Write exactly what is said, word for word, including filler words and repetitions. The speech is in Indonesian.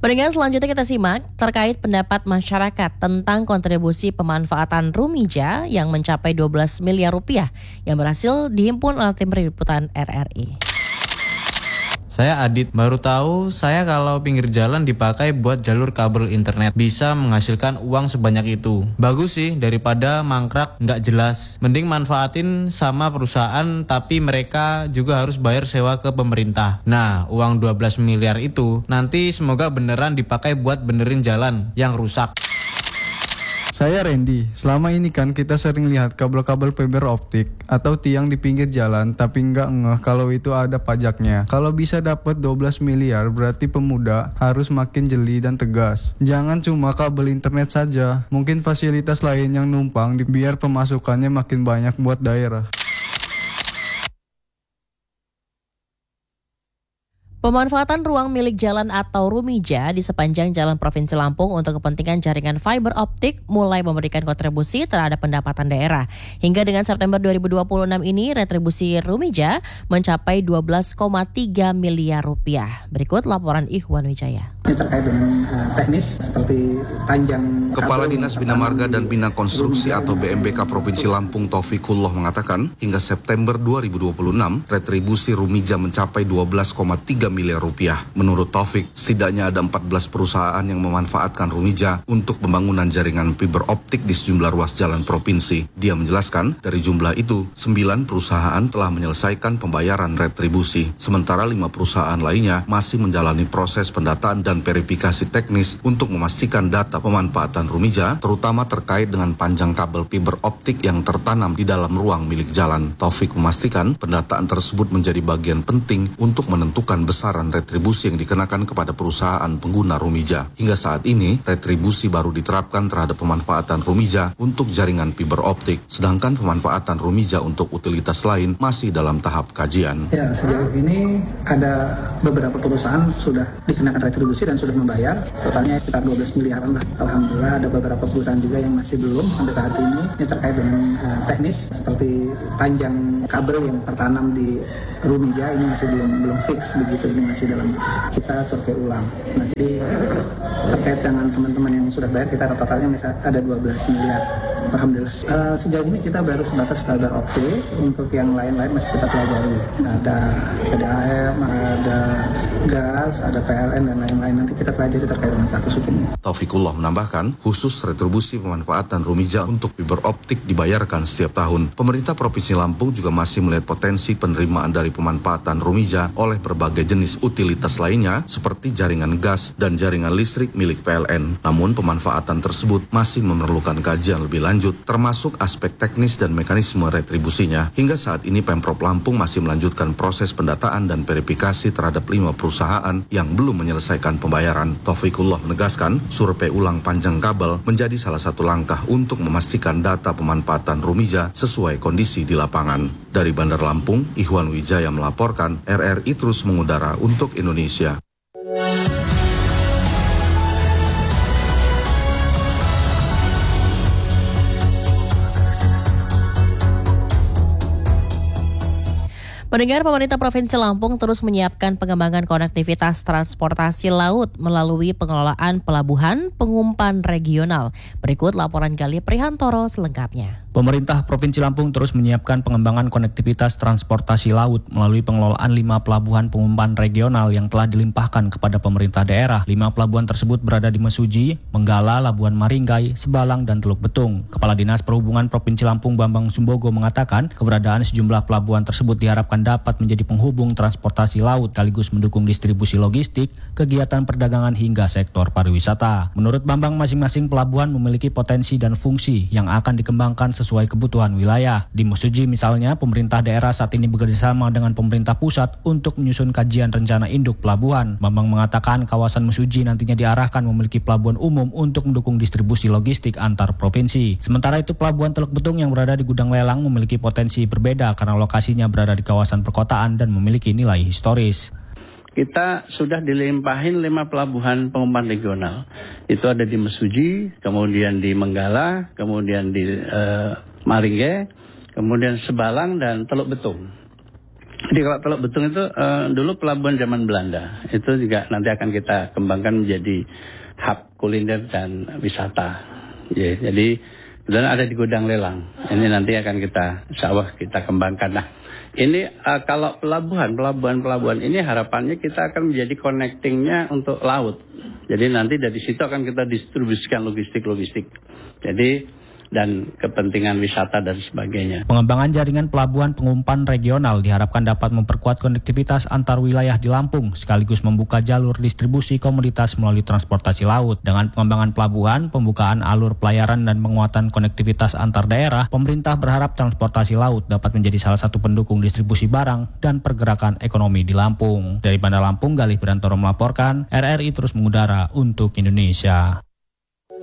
Pendengar, selanjutnya kita simak terkait pendapat masyarakat tentang kontribusi pemanfaatan Rumija yang mencapai dua belas miliar rupiah yang berhasil dihimpun oleh tim liputan R R I. Saya Adit, baru tahu saya kalau pinggir jalan dipakai buat jalur kabel internet bisa menghasilkan uang sebanyak itu. Bagus sih, daripada mangkrak nggak jelas. Mending manfaatin sama perusahaan tapi mereka juga harus bayar sewa ke pemerintah. Nah, uang dua belas miliar itu nanti semoga beneran dipakai buat benerin jalan yang rusak. Saya Randy, selama ini kan kita sering lihat kabel-kabel fiber optik atau tiang di pinggir jalan tapi nggak ngeh kalau itu ada pajaknya. Kalau bisa dapat dua belas miliar berarti pemuda harus makin jeli dan tegas. Jangan cuma kabel internet saja, mungkin fasilitas lain yang numpang biar pemasukannya makin banyak buat daerah. Pemanfaatan ruang milik jalan atau Rumija di sepanjang jalan Provinsi Lampung untuk kepentingan jaringan fiber optik mulai memberikan kontribusi terhadap pendapatan daerah. Hingga dengan September dua ribu dua puluh enam ini, retribusi Rumija mencapai dua belas koma tiga miliar rupiah. Berikut laporan Ikhwan Wijaya. Ini terkait dengan uh, teknis seperti panjang. Kepala Dinas Bina Marga dan Bina Konstruksi atau B M B K Provinsi Lampung Taufikullah mengatakan hingga September dua ribu dua puluh enam retribusi Rumija mencapai dua belas koma tiga miliar rupiah. Menurut Taufik, setidaknya ada empat belas perusahaan yang memanfaatkan Rumija untuk pembangunan jaringan fiber optik di sejumlah ruas jalan provinsi. Dia menjelaskan, dari jumlah itu, sembilan perusahaan telah menyelesaikan pembayaran retribusi, sementara lima perusahaan lainnya masih menjalani proses pendataan dan verifikasi teknis untuk memastikan data pemanfaatan Rumija, terutama terkait dengan panjang kabel fiber optik yang tertanam di dalam ruang milik jalan. Taufik memastikan pendataan tersebut menjadi bagian penting untuk menentukan besaran retribusi yang dikenakan kepada perusahaan pengguna Rumija. Hingga saat ini, retribusi baru diterapkan terhadap pemanfaatan Rumija untuk jaringan fiber optik, sedangkan pemanfaatan Rumija untuk utilitas lain masih dalam tahap kajian. Ya, sejauh ini ada beberapa perusahaan sudah dikenakan retribusi dan sudah membayar, totalnya sekitar dua belas miliaran lah. Alhamdulillah ada beberapa perusahaan juga yang masih belum sampai saat ini. Ini terkait dengan uh, teknis seperti panjang kabel yang tertanam di Rumija ini masih belum belum fix begitu, ini masih dalam kita survei ulang. Nah, jadi terkait dengan teman-teman yang sudah bayar, kita totalnya misalnya ada dua belas miliar. Alhamdulillah. Uh, sejauh ini kita baru sebatas fiber optik, untuk yang lain-lain masih kita pelajari. Ada P D A M, ada gas, ada P L N dan lain-lain. Nanti kita pelajari terkait dengan status hukumnya. Taufikullah menambahkan, khusus retribusi pemanfaatan Rumija untuk fiber optik dibayarkan setiap tahun. Pemerintah Provinsi Lampung juga masih melihat potensi penerimaan dari pemanfaatan Rumija oleh berbagai jenis utilitas lainnya seperti jaringan gas dan jaringan listrik milik P L N. Namun pemanfaatan tersebut masih memerlukan kajian lebih lanjut, termasuk aspek teknis dan mekanisme retribusinya. Hingga saat ini Pemprov Lampung masih melanjutkan proses pendataan dan verifikasi terhadap lima perusahaan yang belum menyelesaikan pembayaran. Taufikullah menegaskan, survei ulang panjang kabel menjadi salah satu langkah untuk memastikan data pemanfaatan Rumija sesuai kondisi di lapangan. Dari Bandar Lampung, Ikhwan Wijaya melaporkan, R R I terus mengudara untuk Indonesia. Pendengar, pemerintah Provinsi Lampung terus menyiapkan pengembangan konektivitas transportasi laut melalui pengelolaan pelabuhan pengumpan regional. Berikut laporan Gali Prihantoro selengkapnya. Pemerintah Provinsi Lampung terus menyiapkan pengembangan konektivitas transportasi laut melalui pengelolaan lima pelabuhan pengumpan regional yang telah dilimpahkan kepada pemerintah daerah. Lima pelabuhan tersebut berada di Mesuji, Menggala, Labuan Maringgai, Sebalang, dan Teluk Betung. Kepala Dinas Perhubungan Provinsi Lampung Bambang Sumbogo mengatakan keberadaan sejumlah pelabuhan tersebut diharapkan dapat menjadi penghubung transportasi laut sekaligus mendukung distribusi logistik, kegiatan perdagangan hingga sektor pariwisata. Menurut Bambang, masing-masing pelabuhan memiliki potensi dan fungsi yang akan dikembangkan sesuai kebutuhan wilayah. Di Mesuji misalnya, pemerintah daerah saat ini bekerjasama dengan pemerintah pusat untuk menyusun kajian rencana induk pelabuhan. Bambang mengatakan kawasan Mesuji nantinya diarahkan memiliki pelabuhan umum untuk mendukung distribusi logistik antar provinsi. Sementara itu, pelabuhan Teluk Betung yang berada di Gudang Lelang memiliki potensi berbeda karena lokasinya berada di kawasan perkotaan dan memiliki nilai historis. Kita sudah dilimpahin lima pelabuhan pengumpan regional. Itu ada di Mesuji, kemudian di Menggala, kemudian di uh, Maringge, kemudian Sebalang dan Teluk Betung. Jadi kalau Teluk Betung itu uh, dulu pelabuhan zaman Belanda. Itu juga nanti akan kita kembangkan menjadi hub kuliner dan wisata. Ya, jadi dan ada di Gudang Lelang. Ini nanti akan kita, insya Allah kita kembangkan. Nah, ini uh, kalau pelabuhan, pelabuhan-pelabuhan ini harapannya kita akan menjadi connectingnya untuk laut. Jadi nanti dari situ akan kita distribusikan logistik-logistik. Jadi dan kepentingan wisata dan sebagainya. Pengembangan jaringan pelabuhan pengumpan regional diharapkan dapat memperkuat konektivitas antar wilayah di Lampung, sekaligus membuka jalur distribusi komoditas melalui transportasi laut. Dengan pengembangan pelabuhan, pembukaan alur pelayaran dan penguatan konektivitas antar daerah, pemerintah berharap transportasi laut dapat menjadi salah satu pendukung distribusi barang dan pergerakan ekonomi di Lampung. Dari Bandar Lampung, Galih Berantoro melaporkan, R R I terus mengudara untuk Indonesia.